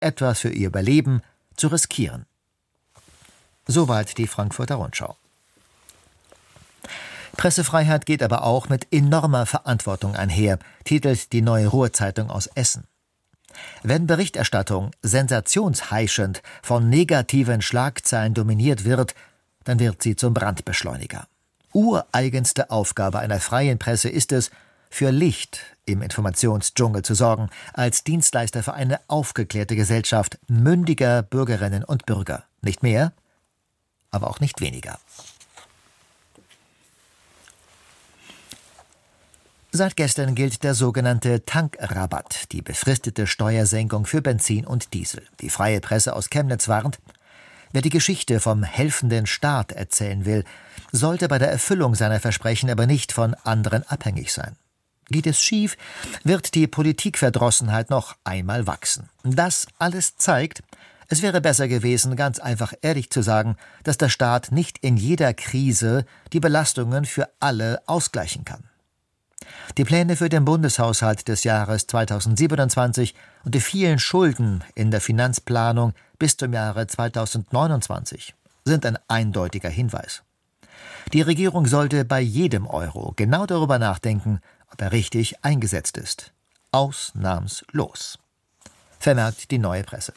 etwas für ihr Überleben zu riskieren. Soweit die Frankfurter Rundschau. Pressefreiheit geht aber auch mit enormer Verantwortung einher, titelt die Neue Ruhr-Zeitung aus Essen. Wenn Berichterstattung sensationsheischend von negativen Schlagzeilen dominiert wird, dann wird sie zum Brandbeschleuniger. Ureigenste Aufgabe einer freien Presse ist es, für Licht im Informationsdschungel zu sorgen, als Dienstleister für eine aufgeklärte Gesellschaft mündiger Bürgerinnen und Bürger. Nicht mehr, aber auch nicht weniger. Seit gestern gilt der sogenannte Tankrabatt, die befristete Steuersenkung für Benzin und Diesel. Die freie Presse aus Chemnitz warnt, wer die Geschichte vom helfenden Staat erzählen will, sollte bei der Erfüllung seiner Versprechen aber nicht von anderen abhängig sein. Geht es schief, wird die Politikverdrossenheit noch einmal wachsen. Das alles zeigt, es wäre besser gewesen, ganz einfach ehrlich zu sagen, dass der Staat nicht in jeder Krise die Belastungen für alle ausgleichen kann. Die Pläne für den Bundeshaushalt des Jahres 2027 und die vielen Schulden in der Finanzplanung bis zum Jahre 2029 sind ein eindeutiger Hinweis. Die Regierung sollte bei jedem Euro genau darüber nachdenken, ob er richtig eingesetzt ist. Ausnahmslos. Vermerkt die Neue Presse.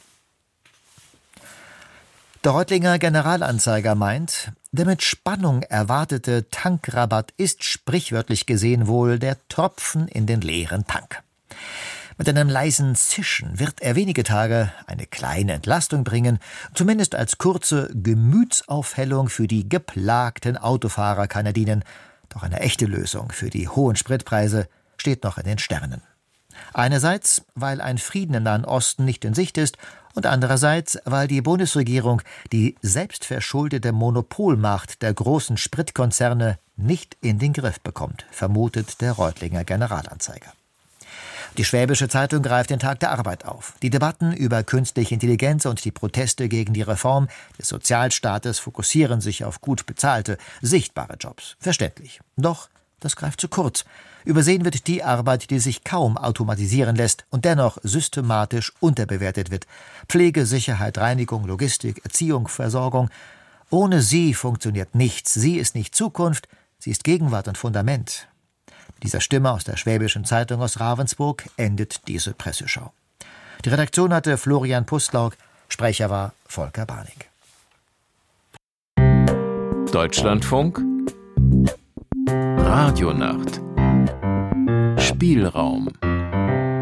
Der Reutlinger Generalanzeiger meint, der mit Spannung erwartete Tankrabatt ist sprichwörtlich gesehen wohl der Tropfen in den leeren Tank. Mit einem leisen Zischen wird er wenige Tage eine kleine Entlastung bringen, zumindest als kurze Gemütsaufhellung für die geplagten Autofahrer kann er dienen, doch eine echte Lösung für die hohen Spritpreise steht noch in den Sternen. Einerseits, weil ein Frieden im Nahen Osten nicht in Sicht ist und andererseits, weil die Bundesregierung die selbstverschuldete Monopolmacht der großen Spritkonzerne nicht in den Griff bekommt, vermutet der Reutlinger Generalanzeiger. Die Schwäbische Zeitung greift den Tag der Arbeit auf. Die Debatten über künstliche Intelligenz und die Proteste gegen die Reform des Sozialstaates fokussieren sich auf gut bezahlte, sichtbare Jobs. Verständlich. Doch das greift zu kurz. Übersehen wird die Arbeit, die sich kaum automatisieren lässt und dennoch systematisch unterbewertet wird. Pflege, Sicherheit, Reinigung, Logistik, Erziehung, Versorgung. Ohne sie funktioniert nichts. Sie ist nicht Zukunft, sie ist Gegenwart und Fundament. Mit dieser Stimme aus der Schwäbischen Zeitung aus Ravensburg endet diese Presseschau. Die Redaktion hatte Florian Pustlauk, Sprecher war Volker Barnig. Deutschlandfunk Radionacht. Spielraum